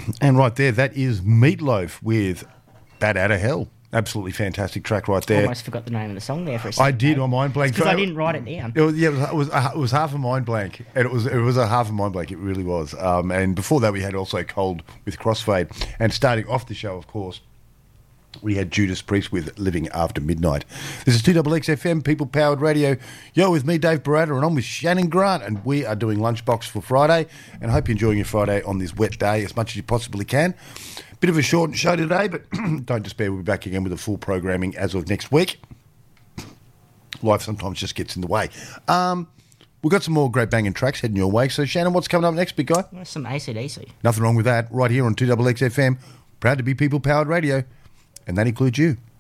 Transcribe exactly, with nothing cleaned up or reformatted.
And right there, that is Meatloaf with Bat Outta Hell. Absolutely fantastic track right there. Almost forgot the name of the song there for a second. I did, mate. on mind blank. Because I didn't write it down. It was, yeah, it was, it was it was half a mind blank, and it was it was a half a mind blank. It really was. Um, and before that, we had also Cold with Crossfade, and starting off the show, of course, we had Judas Priest with Living After Midnight. This is two X X F M, People Powered Radio. Yo, with me, Dave Barata, and I'm with Shannon Grant, and we are doing Lunchbox for Friday, and I hope you're enjoying your Friday on this wet day as much as you possibly can. Bit of a short show today, but don't despair, we'll be back again with a full programming as of next week. Life sometimes just gets in the way. Um, we've got some more great banging tracks heading your way. So, Shannon, what's coming up next, big guy? Well, some A C D C. Nothing wrong with that. Right here on two X X F M, proud to be People Powered Radio, and that includes you.